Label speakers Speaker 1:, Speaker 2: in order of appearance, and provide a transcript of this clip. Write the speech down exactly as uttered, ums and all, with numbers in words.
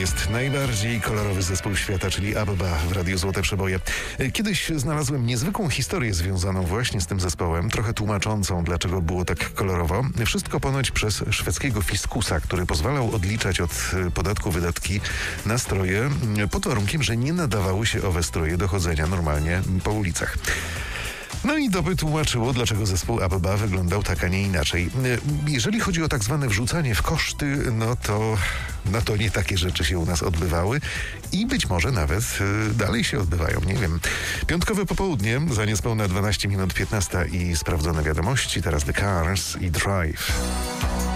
Speaker 1: jest najbardziej kolorowy zespół świata, czyli ABBA w Radiu Złote Przeboje. Kiedyś znalazłem niezwykłą historię związaną właśnie z tym zespołem, trochę tłumaczącą, dlaczego było tak kolorowo. Wszystko ponoć przez szwedzkiego fiskusa, który pozwalał odliczać od podatku wydatki na stroje, pod warunkiem, że nie nadawały się owe stroje do chodzenia normalnie po ulicach. No i to by tłumaczyło, dlaczego zespół ABBA wyglądał tak, a nie inaczej. Jeżeli chodzi o tak zwane wrzucanie w koszty, no to, no to nie takie rzeczy się u nas odbywały i być może nawet y, dalej się odbywają, nie wiem. Piątkowe popołudnie, za niespełna dwanaście minut piętnasta i sprawdzone wiadomości, teraz The Cars i Drive.